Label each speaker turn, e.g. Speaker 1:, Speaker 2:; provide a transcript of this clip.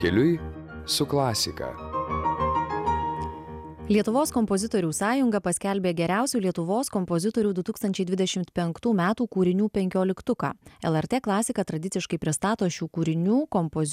Speaker 1: Keliui su klasika.
Speaker 2: Lietuvos kompozitorių sąjunga paskelbė geriausių Lietuvos kompozitorių 2025 metų kūrinių 15-tuką. LRT klasika tradiciškai pristato šių kūrinių kompozitorių